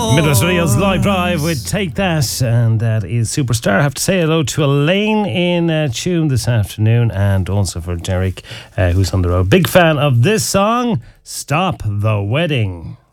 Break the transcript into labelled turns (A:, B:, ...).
A: Midwest Radio's Live Drive with Take That, and that is Superstar. I have to say hello to Elaine in tune this afternoon, and also for Derek, who's on the road. Big fan of this song, Stop the Wedding.